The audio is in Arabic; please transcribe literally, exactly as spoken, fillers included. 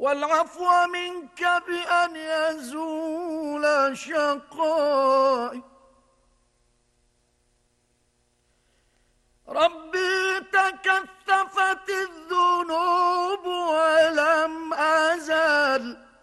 والعفو منك بأن يزول شقائي. ربي تكثفت الذنوب ولم أزل